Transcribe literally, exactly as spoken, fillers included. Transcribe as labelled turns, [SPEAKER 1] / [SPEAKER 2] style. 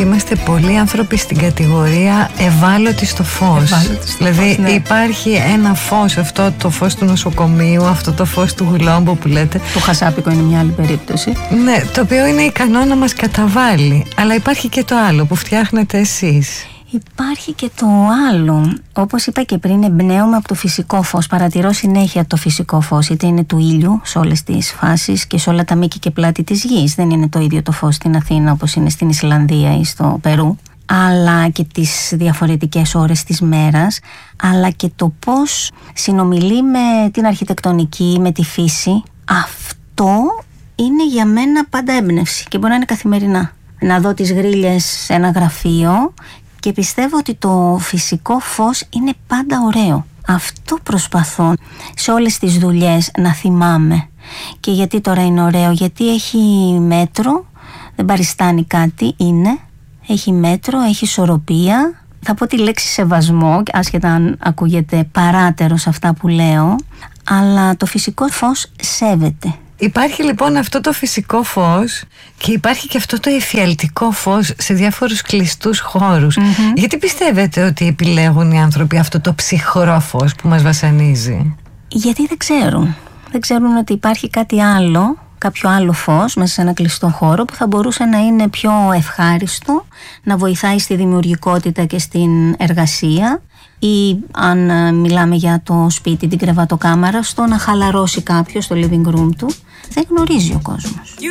[SPEAKER 1] είμαστε πολλοί άνθρωποι στην κατηγορία ευάλωτοι στο φως.
[SPEAKER 2] Ευάλωτοι στο
[SPEAKER 1] δηλαδή
[SPEAKER 2] φως, ναι.
[SPEAKER 1] Υπάρχει ένα φως, αυτό το φως του νοσοκομείου, αυτό το φως του γλόμπου που λέτε.
[SPEAKER 2] Το χασάπικο είναι μια άλλη περίπτωση.
[SPEAKER 1] Ναι, το οποίο είναι ικανό να μας καταβάλει. Αλλά υπάρχει και το άλλο που φτιάχνετε εσείς.
[SPEAKER 2] Υπάρχει και το άλλο. Όπως είπα και πριν, εμπνέομαι από το φυσικό φως. Παρατηρώ συνέχεια το φυσικό φως, είτε είναι του ήλιου σε όλες τις φάσεις και σε όλα τα μήκη και πλάτη της γης. Δεν είναι το ίδιο το φως στην Αθήνα όπως είναι στην Ισλανδία ή στο Περού. Αλλά και τις διαφορετικές ώρες της μέρας, αλλά και το πώς συνομιλεί με την αρχιτεκτονική, με τη φύση. Αυτό είναι για μένα πάντα έμπνευση και μπορεί να είναι καθημερινά. Να δω τις γρίλες σε ένα γραφείο και πιστεύω ότι το φυσικό φως είναι πάντα ωραίο. Αυτό προσπαθώ σε όλες τις δουλειές να θυμάμαι. Και γιατί τώρα είναι ωραίο? Γιατί έχει μέτρο, δεν παριστάνει κάτι, είναι. Έχει μέτρο, έχει ισορροπία. Θα πω τη λέξη σεβασμό, άσχετα αν ακούγεται παράτερο σε αυτά που λέω, αλλά το φυσικό φως σέβεται.
[SPEAKER 1] Υπάρχει λοιπόν αυτό το φυσικό φως και υπάρχει και αυτό το εφιαλτικό φως σε διάφορους κλειστούς χώρους. Mm-hmm. Γιατί πιστεύετε ότι επιλέγουν οι άνθρωποι αυτό το ψυχρό φως που μας βασανίζει?
[SPEAKER 2] Γιατί δεν ξέρουν. Δεν ξέρουν ότι υπάρχει κάτι άλλο, κάποιο άλλο φως μέσα σε ένα κλειστό χώρο που θα μπορούσε να είναι πιο ευχάριστο, να βοηθάει στη δημιουργικότητα και στην εργασία, ή αν μιλάμε για το σπίτι, την κρεβατοκάμαρα, στο να χαλαρώσει κάποιος στο living room του. Δεν γνωρίζει ο κόσμος.